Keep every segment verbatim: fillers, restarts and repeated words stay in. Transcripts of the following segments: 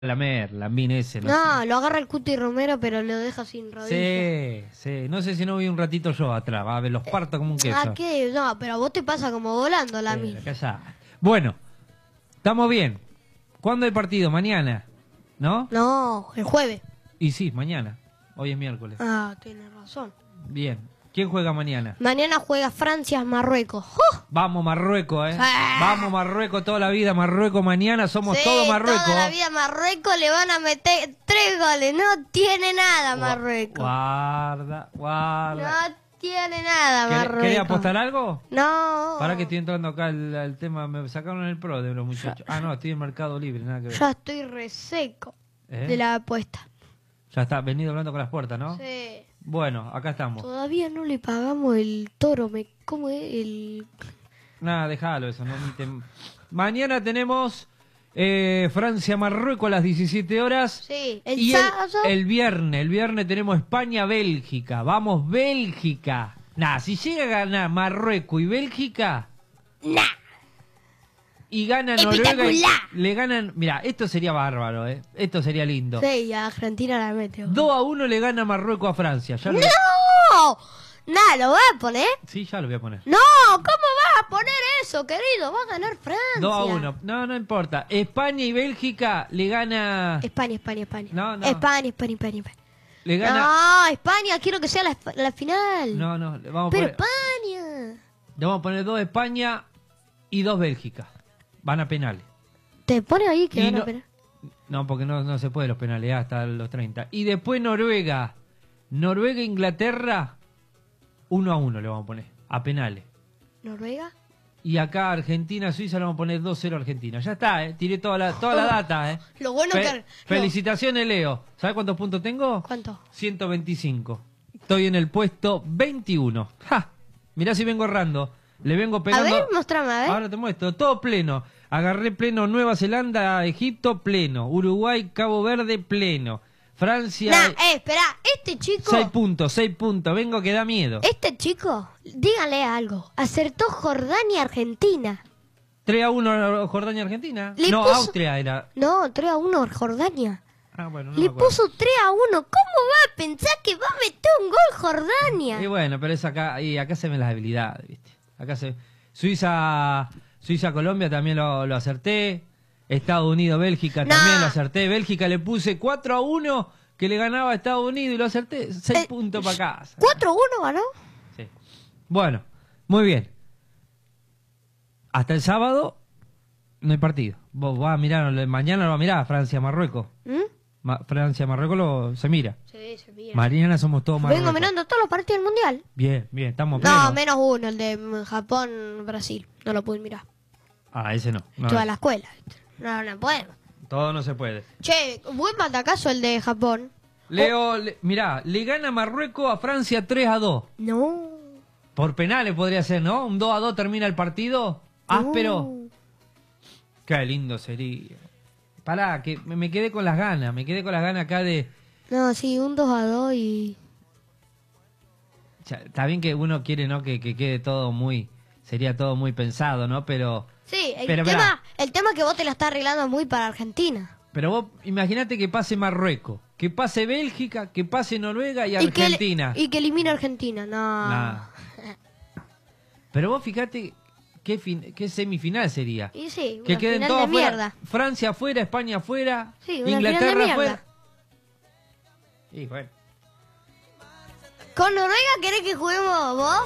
la mer, la min ese. No, sé. lo agarra el Cuti Romero, pero lo deja sin rodillas. Sí, sí. No sé si no vi un ratito yo atrás. A ver, los parto como un queso. Ah, ¿qué? No, pero a vos te pasa como volando la Sí, mina. callá. Bueno, estamos bien. ¿Cuándo hay partido? Mañana, ¿no? No, el jueves. Y sí, mañana. Hoy es miércoles. Ah, tienes razón. Bien. ¿Quién juega mañana? Mañana juega Francia-Marruecos. ¡Oh! Vamos Marruecos, ¿eh? Sí. Vamos Marruecos toda la vida. Marruecos mañana. Somos Sí, todos Marruecos. toda la vida Marruecos le van a meter tres goles. No tiene nada Marruecos. Guarda, guarda. No tiene nada ¿Querés- Marruecos. ¿Querés apostar algo? No. Para que estoy entrando acá el, el tema. Me sacaron el pro de los muchachos. Ah, no, estoy en Mercado Libre, nada que ver. Ya estoy reseco ¿Eh? de la apuesta. Ya está, venido hablando con las puertas, ¿no? Sí. Bueno, acá estamos. Todavía no le pagamos el toro. Me, ¿Cómo es? El... Nada, déjalo eso. No, ni te- Mañana tenemos eh, Francia-Marruecos a las diecisiete horas. Sí, el Y el, sábado. el viernes, el viernes tenemos España-Bélgica. Vamos, Bélgica. Nah, si llega a ganar Marruecos y Bélgica Nah. y gana Noruega, y Espectacular. le ganan. Mira, esto sería bárbaro, ¿eh? Esto sería lindo. Sí, y a Argentina la mete. ojo. dos a uno le gana Marruecos a Francia. Ya lo... ¡No! Nah, ¿lo vas a poner? Sí, ya lo voy a poner. No, ¿cómo vas a poner eso, querido? Va a ganar Francia. dos a uno. No, no importa. España y Bélgica le gana. España, España, España. No, no. España, España, España, España. Le gana. No, España, quiero que sea la, la final. No, no, le vamos a Pero poner. España. Le vamos a poner dos España y dos Bélgica. Van a penales. Te pone ahí que Y van no- a pegar. No, porque no, no se puede los penales hasta los treinta. Y después Noruega. Noruega, Inglaterra. Uno a uno le vamos a poner. A penales. ¿Noruega? Y acá Argentina, Suiza le vamos a poner dos cero a Argentina. Ya está, ¿eh? Tiré toda la, toda la data, ¿eh? Lo bueno Fe- que... no. Felicitaciones, Leo. ¿Sabes cuántos puntos tengo? ¿Cuánto? ciento veinticinco. Estoy en el puesto veintiuno. ¡Ja! Mirá si vengo errando. Le vengo A pegando... ver, mostrame, a ver. Ahora te muestro. Todo pleno. Agarré pleno Nueva Zelanda, Egipto, pleno. Uruguay, Cabo Verde, pleno. Francia... Nah, eh, espera, este chico... seis puntos, seis puntos. Vengo que da miedo. Este chico, dígale algo. Acertó Jordania, Argentina. tres a uno Jordania, Argentina. Le no, puso- Austria era. No, tres a uno Jordania. Ah, bueno, no Le me acuerdo. puso tres a uno. ¿Cómo va a pensar que va a meter un gol Jordania? Y bueno, pero es acá, y acá se ven las habilidades, ¿viste? Acá se Suiza, Suiza, Colombia también lo, lo acerté. Estados Unidos, Bélgica No. también lo acerté. Bélgica le puse cuatro a uno que le ganaba a Estados Unidos y lo acerté. seis Eh, puntos para casa. cuatro a uno ganó. Sí. Bueno, muy bien. Hasta el sábado no hay partido. Vos vas a mirar, mañana lo va a mirar Francia-Marruecos. ¿Mm? Ma- Francia-Marruecos lo, se mira. Sí, se mira. Mañana somos todos Marruecos. Vengo mirando todos los partidos del Mundial. Bien, bien, estamos No, plenos. menos uno, el de mm, Japón-Brasil. No lo pude mirar. Ah, ese no. no Toda la escuela. No, no podemos. Todo no se puede. Che, buen batacazo el de Japón. Leo, le- mirá, le gana Marruecos a Francia tres a dos. No. Por penales podría ser, ¿no? Un dos a dos termina el partido. Áspero. No. Qué lindo sería. Pará, que me me quedé con las ganas. Me quedé con las ganas acá de... No, sí, un dos a dos y... Ya, está bien que uno quiere, ¿no? Que, que quede todo muy... Sería todo muy pensado, ¿no? Pero... Sí, el, Pero, tema, mirá. el tema es que vos te la estás arreglando muy para Argentina. Pero vos imagínate que pase Marruecos, que pase Bélgica, que pase Noruega y Y que, Argentina. y que elimine a Argentina. No. Nah. Pero vos fíjate qué, fin- qué semifinal sería. Y sí, Que una queden final todos de afuera. mierda. Francia afuera, España afuera, Sí, una final de Inglaterra mierda. afuera. Y bueno. ¿Con Noruega querés que juguemos vos?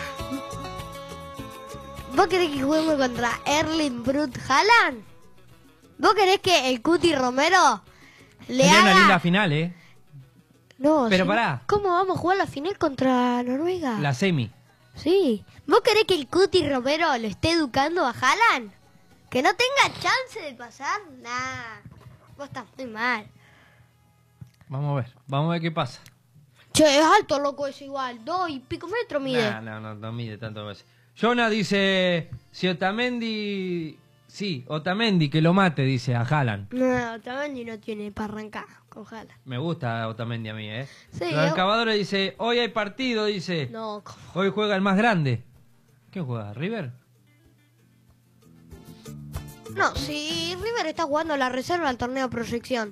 ¿Vos querés que juguemos contra Erling Brut Haaland? ¿Vos querés que el Cuti Romero le Sería haga... una linda final, ¿eh? No, Pero si- pará. ¿Cómo vamos a jugar la final contra Noruega? La semi. Sí. ¿Vos querés que el Cuti Romero lo esté educando a Haaland? ¿Que no tenga chance de pasar? Nah. Vos estás muy mal. Vamos a ver, vamos a ver qué pasa. Che, es alto, loco, es igual. Dos y pico metros mide. No, no, no, no mide tanto. veces. Jonah dice, si Otamendi... Sí, Otamendi, que lo mate, dice a Haaland. No, Otamendi no tiene para arrancar con Haaland. Me gusta Otamendi a mí, ¿eh? Sí, Los yo- cavadores dice, hoy hay partido, dice. No, ¿cómo? Hoy juega el más grande. ¿Quién juega? ¿River? No, si River está jugando la reserva al torneo proyección.